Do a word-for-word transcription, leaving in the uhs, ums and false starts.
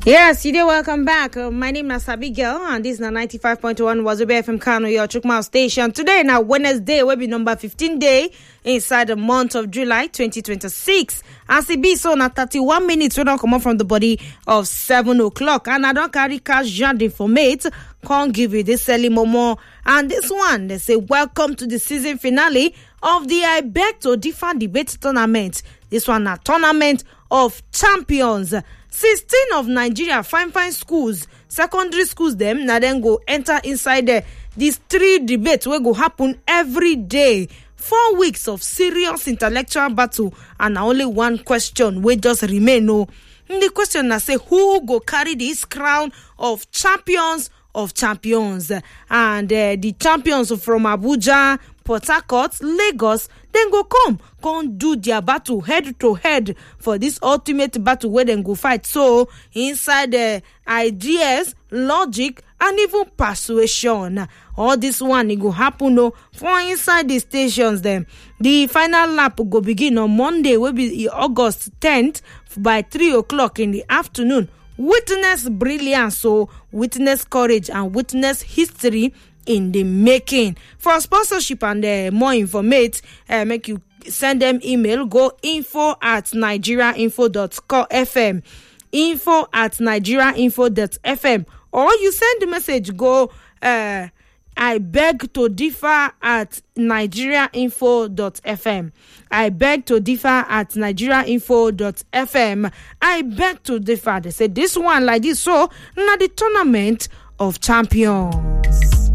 Yes, you did. Welcome back. Uh, my name is Abigail, and this is ninety-five point one Wazobia F M Kano, your Chukma station. Today, now Wednesday, will be number fifteen day inside the month of July twenty twenty-six. As it be so, now thirty-one minutes we don't come up from the body of seven o'clock, and I don't carry cash jan informate. Can't give you this early momo. And this one, they say, welcome to the season finale of the I Beg to Differ Debate Tournament. This one, a tournament of champions. sixteen of Nigeria fine fine schools, secondary schools them, now then go enter inside the, these three debates will go happen every day. Four weeks of serious intellectual battle and only one question will just remain. No, the question I say, who go carry this crown of champions of champions? And uh, the champions from Abuja, Port Harcourt, Lagos, then go come, come do their battle head to head for this ultimate battle where then go fight. So inside the uh, ideas, logic, and even persuasion, all this one it go happen no for inside the stations. Then the final lap go begin on Monday, will be August tenth by three o'clock in the afternoon. Witness brilliance, so witness courage and witness history in the making. For sponsorship and uh, more information, uh, make you send them email. Go info at nigeria info dot f m, info at nigeria info dot f m, or you send the message. Go uh, I beg to differ at nigeria info dot f m. I beg to differ at nigeria info dot f m. I beg to differ. They say this one like this. So now the tournament of champions.